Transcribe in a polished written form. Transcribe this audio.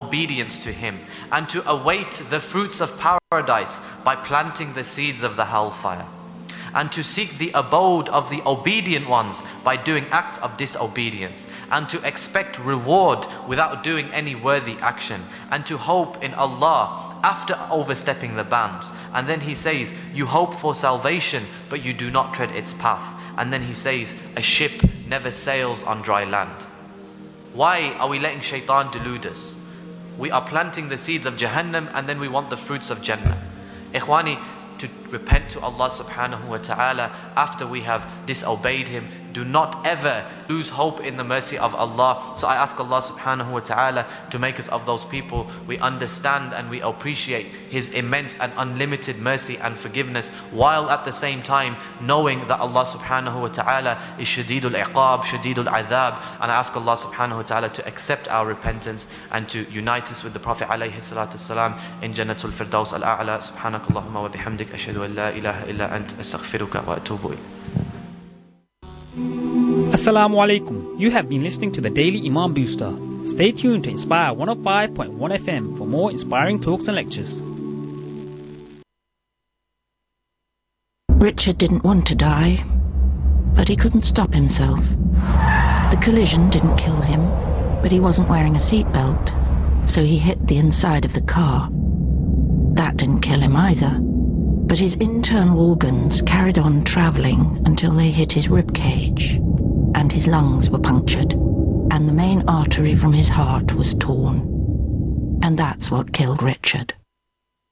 obedience to Him, and to await the fruits of paradise by planting the seeds of the hellfire, and to seek the abode of the obedient ones by doing acts of disobedience, and to expect reward without doing any worthy action, and to hope in Allah after overstepping the bounds. And then he says, you hope for salvation, but you do not tread its path. And then he says, a ship never sails on dry land. Why are we letting shaitan delude us? We are planting the seeds of Jahannam, and then we want the fruits of Jannah. Ikhwani, to repent to Allah subhanahu wa ta'ala after we have disobeyed Him. Do not ever lose hope in the mercy of Allah. So I ask Allah subhanahu wa ta'ala to make us of those people we understand and we appreciate His immense and unlimited mercy and forgiveness, while at the same time knowing that Allah subhanahu wa ta'ala is shadidul iqab, shadidul adhab. And I ask Allah subhanahu wa ta'ala to accept our repentance and to unite us with the Prophet alayhi salatu wasalam in Jannatul Firdaus al-A'la. Subhanakallahumma wa bihamdik, ashhadu an la ilaha illa ant, astaghfiruka wa atubu ilayk. Assalamu alaikum. You have been listening to the Daily Imam Booster. Stay tuned to Inspire 105.1 FM for more inspiring talks and lectures. Richard didn't want to die, but he couldn't stop himself. The collision didn't kill him, but he wasn't wearing a seatbelt, so he hit the inside of the car. That didn't kill him either, but his internal organs carried on travelling until they hit his rib cage, and his lungs were punctured, and the main artery from his heart was torn. And that's what killed Richard.